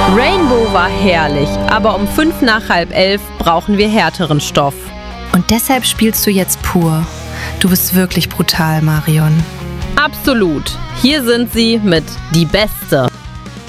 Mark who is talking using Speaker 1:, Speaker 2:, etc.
Speaker 1: Rainbow war herrlich, aber um 11:05 brauchen wir härteren Stoff.
Speaker 2: Und deshalb spielst du jetzt pur. Du bist wirklich brutal, Marion.
Speaker 1: Absolut. Hier sind sie mit Die Beste.